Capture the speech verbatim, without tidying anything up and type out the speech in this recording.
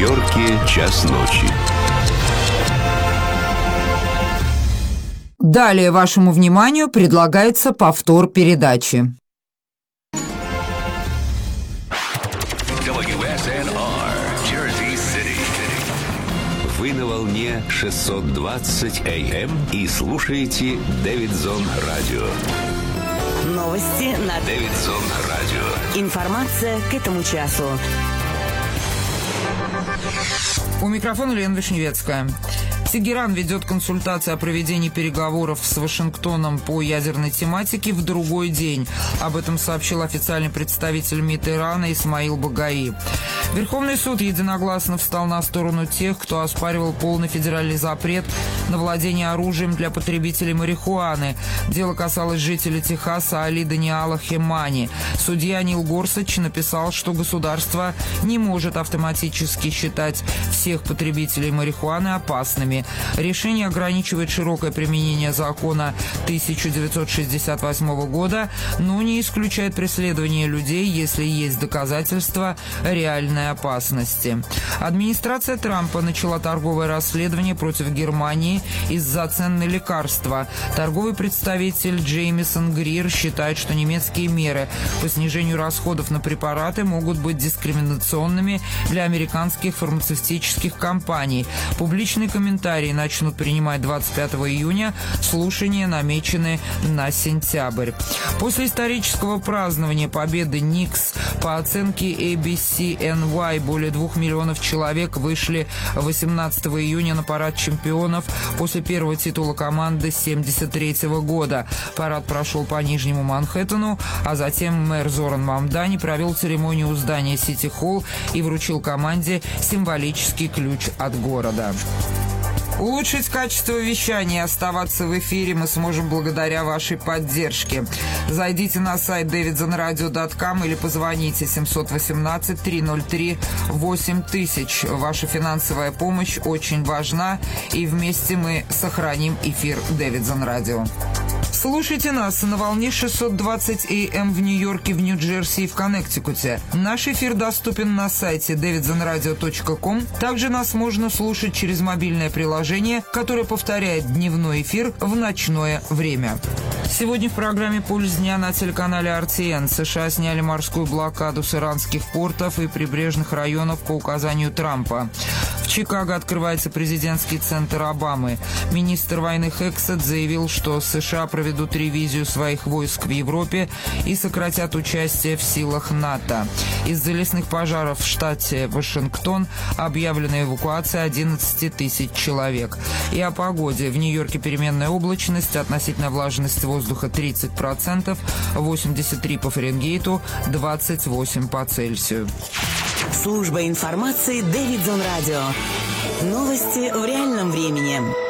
Нью-Йорке час ночи. Далее вашему вниманию предлагается повтор передачи. дабл ю эс эн ар, Jersey City. Вы на волне шестьсот двадцать эй эм и слушаете Дэвидсон Радио. Новости на Дэвидсон Радио. Информация к этому часу. У микрофона Лена Вишневецкая. Тегеран ведет консультации о проведении переговоров с Вашингтоном по ядерной тематике в другой день. Об этом сообщил официальный представитель МИД Ирана Исмаил Багаи. Верховный суд единогласно встал на сторону тех, кто оспаривал полный федеральный запрет на владение оружием для потребителей марихуаны. Дело касалось жителя Техаса Али Даниала Хемани. Судья Нил Горсач написал, что государство не может автоматически считать всех потребителей марихуаны опасными. Решение ограничивает широкое применение закона тысяча девятьсот шестьдесят восьмого года, но не исключает преследование людей, если есть доказательства реальной опасности. Администрация Трампа начала торговое расследование против Германии из-за цен на лекарства. Торговый представитель Джеймисон Грир считает, что немецкие меры по снижению расходов на препараты могут быть дискриминационными для американских фармацевтических компаний. Публичные комментарии начнут принимать двадцать пятого июня. Слушания намечены на сентябрь. После исторического празднования победы Никс по оценке эй би си эн уай более двух миллионов человек вышли восемнадцатого июня на парад чемпионов после первого титула команды семьдесят третьего года. Парад прошел по Нижнему Манхэттену, а затем мэр Зоран Мамдани провел церемонию у здания Сити-Холл и вручил команде символический ключ от города. Улучшить качество вещания и оставаться в эфире мы сможем благодаря вашей поддержке. Зайдите на сайт дэвидсон радио точка ком или позвоните семьсот восемнадцать триста три восемь тысяч. Ваша финансовая помощь очень важна, и вместе мы сохраним эфир Дэвидсон Радио. Слушайте нас на волне шестьсот двадцать эй эм в Нью-Йорке, в Нью-Джерси и в Коннектикуте. Наш эфир доступен на сайте дэвидсон радио точка ком. Также нас можно слушать через мобильное приложение, которое повторяет дневной эфир в ночное время. Сегодня в программе «Пульс дня» на телеканале ар ти эн. США сняли морскую блокаду с иранских портов и прибрежных районов по указанию Трампа. В Чикаго открывается президентский центр Обамы. Министр войны Хексет заявил, что США проведут ревизию своих войск в Европе и сократят участие в силах НАТО. Из-за лесных пожаров в штате Вашингтон объявлена эвакуация одиннадцати тысяч человек. И о погоде. В Нью-Йорке переменная облачность, относительная влажность воздуха тридцать процентов, восемьдесят три по Фаренгейту, двадцать восемь по Цельсию. Служба информации Дэвидсон Радио. Новости в реальном времени.